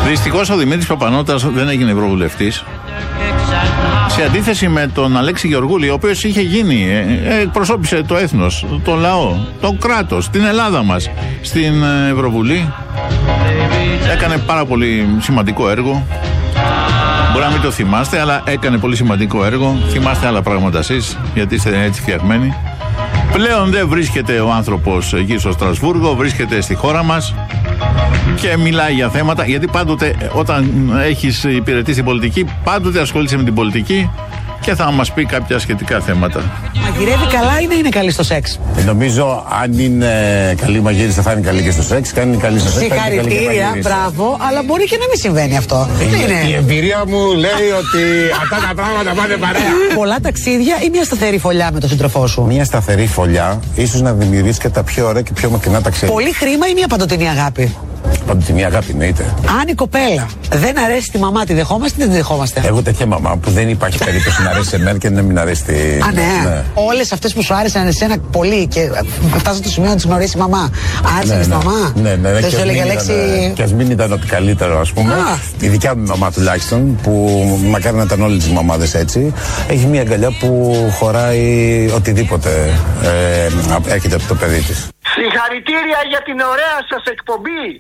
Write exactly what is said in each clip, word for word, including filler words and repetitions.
Δυστυχώς ο Δημήτρης Παπανώτας δεν έγινε ευρωβουλευτής. Σε αντίθεση με τον Αλέξη Γεωργούλη, ο οποίος είχε γίνει, ε, εκπροσώπησε το έθνος, το λαό, το κράτος, την Ελλάδα μας στην Ευρωβουλή. Έκανε πάρα πολύ σημαντικό έργο. Μπορεί να μην το θυμάστε, αλλά έκανε πολύ σημαντικό έργο. Θυμάστε άλλα πράγματα εσείς, γιατί είστε έτσι φτιαγμένοι. Πλέον δεν βρίσκεται ο άνθρωπος εκεί στο Στρασβούργο, βρίσκεται στη χώρα μας και μιλάει για θέματα, γιατί πάντοτε όταν έχεις υπηρετήσει την πολιτική, πάντοτε ασχολείσαι με την πολιτική και θα μας πει κάποια σχετικά θέματα. Μαγειρεύει καλά ή να είναι καλή στο σεξ? Νομίζω αν είναι καλή μαγείρισα θα είναι καλή και στο σεξ. Και αν είναι καλή στο σεξ θα είναι καλή και συγχαρητήρια, μπράβο, αλλά μπορεί και να μην συμβαίνει αυτό. Είναι. Η εμπειρία μου λέει ότι αυτά τα πράγματα πάνε παρέα. Πολλά ταξίδια ή μια σταθερή φωλιά με τον σύντροφό σου? Μια σταθερή φωλιά, ίσως να δημιουργήσει και τα πιο ωραία και πιο μακρινά ταξίδια. Πολύ χρήμα ή μια παντοτινή αγάπη? Παντοτινή αγάπη, εννοείται. Αν η κοπέλα δεν αρέσει τη μαμά, τη δεχόμαστε ή δεν τη δεχόμαστε? Εγώ τέτοια μαμά που δεν υπάρχει περίπτωση να αρέσει σε μένα και να μην αρέσει τη. Α, ναι. ναι. Όλες αυτές που σου άρεσαν εσένα πολύ και φτάσαν στο σημείο να τις γνωρίσει η μαμά, άρεσαν ναι, στη ναι. μαμά? Ναι, ναι, ναι. Δεν σου έλεγε λέξη. Και ας μην ήταν ότι καλύτερο, ας πούμε. Α. Η δικιά μου μαμά τουλάχιστον, που μακάρι να ήταν όλες τις μαμάδες έτσι, έχει μια αγκαλιά που χωράει οτιδήποτε ε, έρχεται από το παιδί της. Συγχαρητήρια για την ωραία σας εκπομπή.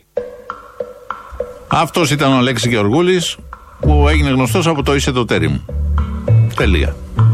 Αυτός ήταν ο Αλέξης Γεωργούλης, που έγινε γνωστός από το «Είσαι το τέρι μου». Τελεία.